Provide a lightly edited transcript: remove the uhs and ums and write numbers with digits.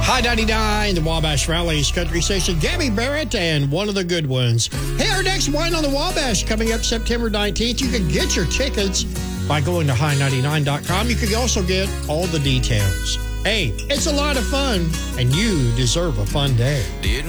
High 99, the Wabash Valley's country station. Gabby Barrett and one of the good ones. Hey, our next Wine on the Wabash coming up September 19th. You can get your tickets by going to high99.com. You can also get all the details. Hey, it's a lot of fun, and you deserve a fun day.